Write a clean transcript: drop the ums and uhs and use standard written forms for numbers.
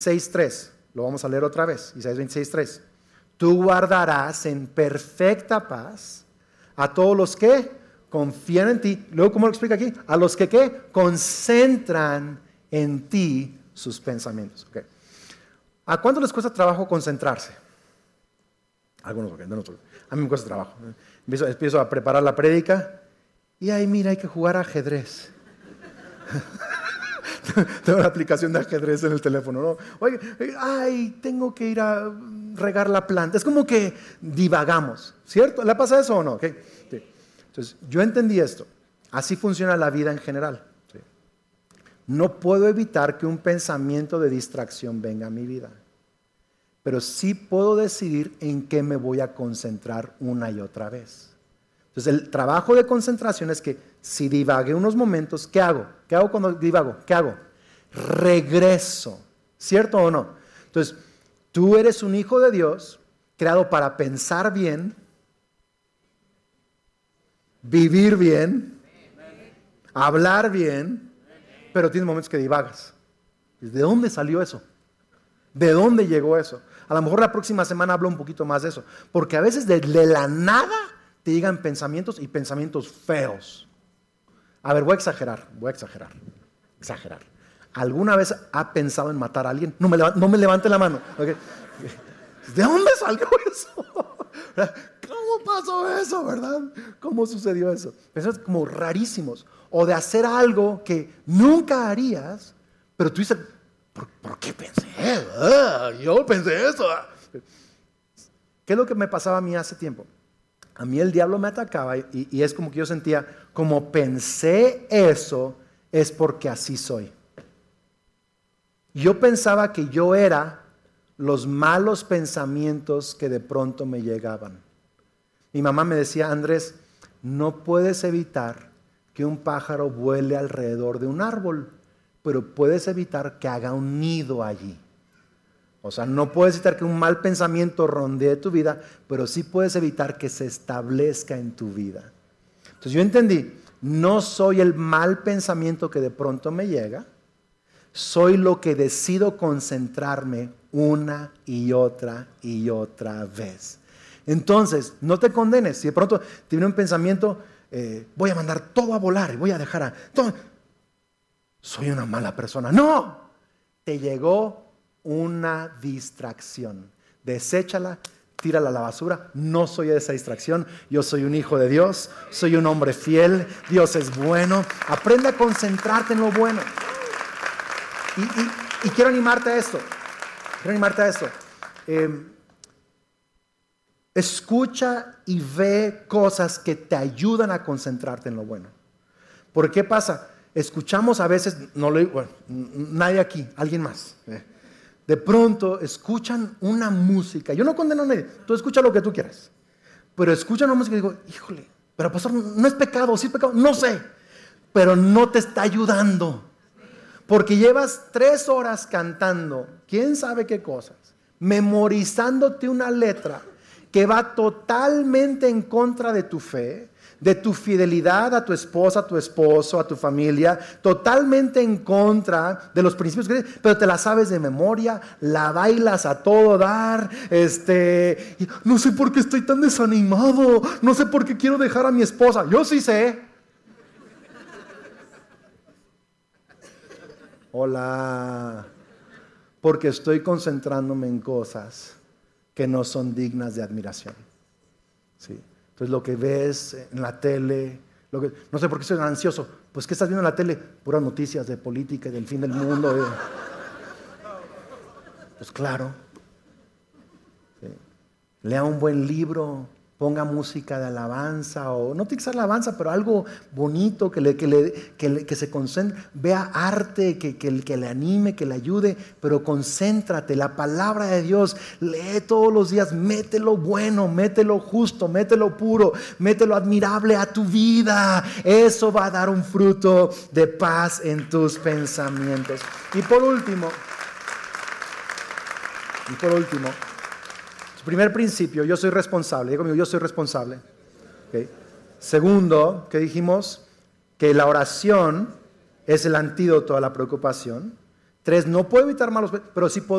26:3, lo vamos a leer otra vez, Isaías 26:3. Tú guardarás en perfecta paz a todos los que confían en ti. Luego, ¿cómo lo explica aquí? A los que ¿qué? Concentran en ti sus pensamientos. Okay. ¿A cuánto les cuesta trabajo concentrarse? Algunos, okay, no, a mí me cuesta trabajo. Empiezo a preparar la prédica y ay, mira, hay que jugar ajedrez. Tengo una aplicación de ajedrez en el teléfono, ¿no? Oye, ay, tengo que ir a regar la planta. Es como que divagamos, ¿cierto? ¿Le pasa eso o no? Okay. Sí. Entonces, yo entendí esto. Así funciona la vida en general. Sí. No puedo evitar que un pensamiento de distracción venga a mi vida, pero sí puedo decidir en qué me voy a concentrar una y otra vez. Entonces, el trabajo de concentración es que si divagué unos momentos, ¿qué hago? ¿Qué hago cuando divago? ¿Qué hago? Regreso. ¿Cierto o no? Entonces, tú eres un hijo de Dios, creado para pensar bien, vivir bien, hablar bien, pero tienes momentos que divagas. ¿De dónde salió eso? ¿De dónde llegó eso? A lo mejor la próxima semana hablo un poquito más de eso, porque a veces de la nada te llegan pensamientos y pensamientos feos. A ver, voy a exagerar. ¿Alguna vez ha pensado en matar a alguien? No me levante la mano. Okay. ¿De dónde salió eso? ¿Cómo pasó eso, verdad? ¿Cómo sucedió eso? Pensamientos como rarísimos. O de hacer algo que nunca harías, pero tú dices, ¿por qué pensé? Yo pensé eso. ¿Qué es lo que me pasaba a mí hace tiempo? A mí el diablo me atacaba y es como que yo sentía, como pensé eso, es porque así soy. Yo pensaba que yo era los malos pensamientos que de pronto me llegaban. Mi mamá me decía, Andrés, no puedes evitar que un pájaro vuele alrededor de un árbol, pero puedes evitar que haga un nido allí. O sea, no puedes evitar que un mal pensamiento rondee tu vida, pero sí puedes evitar que se establezca en tu vida. Entonces yo entendí, no soy el mal pensamiento que de pronto me llega, soy lo que decido concentrarme una y otra vez. Entonces, no te condenes. Si de pronto te viene un pensamiento, voy a mandar todo a volar y voy a dejar a todo. Soy una mala persona. No, te llegó una distracción. Deséchala, tírala a la basura. No soy esa distracción. Yo soy un hijo de Dios. Soy un hombre fiel. Dios es bueno. Aprende a concentrarte en lo bueno. Y quiero animarte a esto. Escucha y ve cosas que te ayudan a concentrarte en lo bueno. ¿Por qué pasa? Escuchamos a veces, nadie aquí, alguien más. De pronto escuchan una música. Yo no condeno a nadie, tú escucha lo que tú quieras. Pero escuchan una música y digo, híjole, pero pastor, no es pecado, sí es pecado, no sé. Pero no te está ayudando. Porque llevas 3 horas cantando, quién sabe qué cosas, memorizándote una letra que va totalmente en contra de tu fe, de tu fidelidad a tu esposa, a tu esposo, a tu familia, totalmente en contra de los principios que tienes, pero te la sabes de memoria, la bailas a todo dar, no sé por qué estoy tan desanimado, no sé por qué quiero dejar a mi esposa, yo sí sé. Hola, porque estoy concentrándome en cosas que no son dignas de admiración. Sí. Entonces lo que ves en la tele, no sé por qué estoy ansioso, pues ¿qué estás viendo en la tele? Puras noticias de política y del fin del mundo. Pues claro. Sí. Lea un buen libro, ponga música de alabanza, o no tiene que ser alabanza, pero algo bonito que se concentre, vea arte que le anime, que le ayude, pero concéntrate, la palabra de Dios, lee todos los días, mete lo bueno, mete lo justo, mete lo puro, mete lo admirable a tu vida, eso va a dar un fruto de paz en tus pensamientos. Y por último, primer principio, yo soy responsable. Diga conmigo, yo soy responsable. Okay. Segundo, ¿qué dijimos? Que la oración es el antídoto a la preocupación. 3, no puedo evitar malos, pero sí puedo